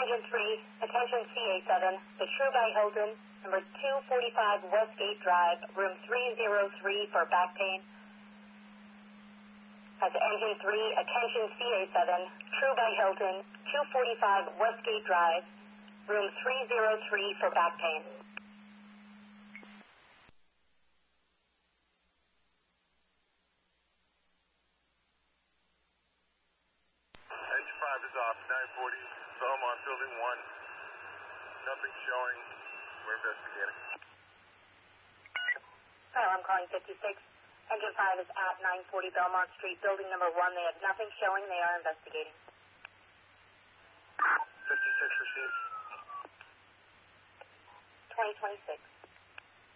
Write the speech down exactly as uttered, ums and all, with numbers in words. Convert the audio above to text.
Engine three, attention C A seven, the True by Hilton, number two forty-five Westgate Drive, room three oh three for back pain. That's Engine three, attention C A seven, True by Hilton, two forty-five Westgate Drive, room three oh three for back pain. Engine five is off, nine forty, Belmont, building one. Nothing showing. We're investigating. Hello, I'm calling fifty-six. Engine five is at nine forty Belmont Street, building number one. They have nothing showing. They are investigating. fifty-six received. twenty twenty-six.